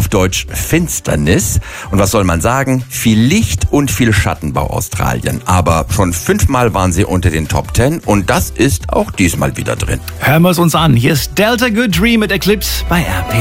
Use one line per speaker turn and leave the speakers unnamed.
auf Deutsch Finsternis. Und was soll man sagen? Viel Licht und viel Schattenbau Australien. Aber schon 5-mal waren sie unter den Top 10 und das ist auch diesmal wieder drin.
Hören wir es uns an. Hier ist Delta Good Dream mit Eclipse bei RP.